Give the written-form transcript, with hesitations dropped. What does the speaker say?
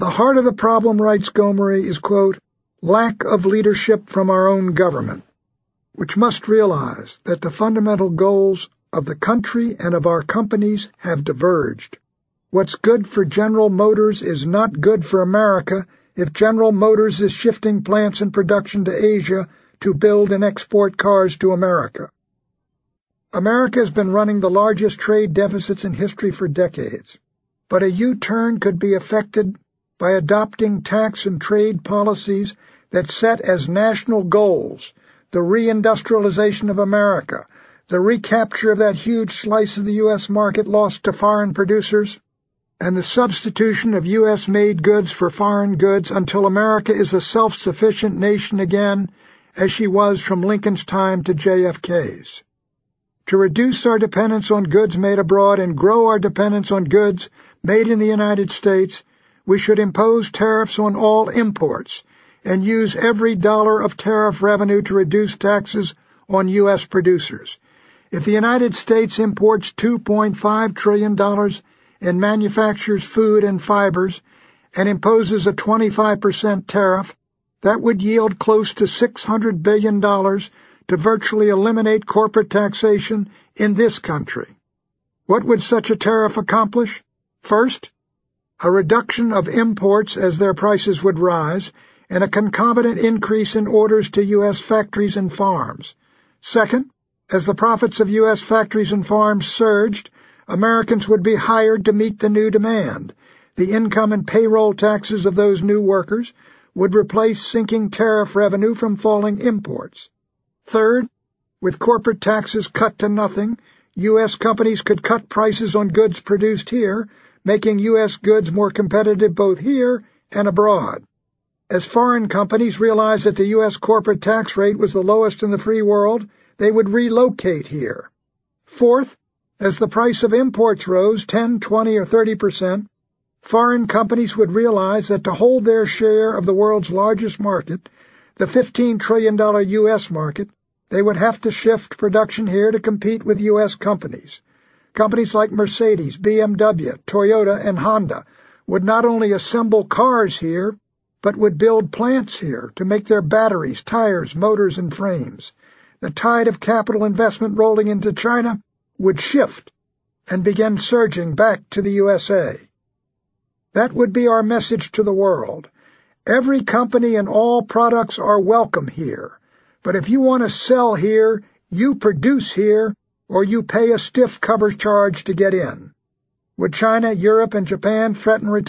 The heart of the problem, writes Gomery, is, quote, lack of leadership from our own government, which must realize that the fundamental goals of the country and of our companies have diverged. What's good for General Motors is not good for America if General Motors is shifting plants and production to Asia to build and export cars to America. America has been running the largest trade deficits in history for decades, but a U-turn could be effected by adopting tax and trade policies that set as national goals the reindustrialization of America, the recapture of that huge slice of the U.S. market lost to foreign producers, and the substitution of U.S.-made goods for foreign goods until America is a self-sufficient nation again, as she was from Lincoln's time to JFK's. To reduce our dependence on goods made abroad and grow our dependence on goods made in the United States, we should impose tariffs on all imports and use every dollar of tariff revenue to reduce taxes on U.S. producers. If the United States imports $2.5 trillion and manufactures food and fibers and imposes a 25% tariff, that would yield close to $600 billion to virtually eliminate corporate taxation in this country. What would such a tariff accomplish? First, a reduction of imports as their prices would rise, and a concomitant increase in orders to U.S. factories and farms. Second, as the profits of U.S. factories and farms surged, Americans would be hired to meet the new demand. The income and payroll taxes of those new workers would replace sinking tariff revenue from falling imports. Third, with corporate taxes cut to nothing, U.S. companies could cut prices on goods produced here, making U.S. goods more competitive both here and abroad. As foreign companies realized that the U.S. corporate tax rate was the lowest in the free world, they would relocate here. Fourth, as the price of imports rose 10, 20, or 30%, foreign companies would realize that to hold their share of the world's largest market, the $15 trillion U.S. market, they would have to shift production here to compete with U.S. companies. Companies like Mercedes, BMW, Toyota, and Honda would not only assemble cars here, but would build plants here to make their batteries, tires, motors, and frames. The tide of capital investment rolling into China would shift and begin surging back to the USA. That would be our message to the world. Every company and all products are welcome here, but if you want to sell here, you produce here, or you pay a stiff cover charge to get in. Would China, Europe, and Japan threaten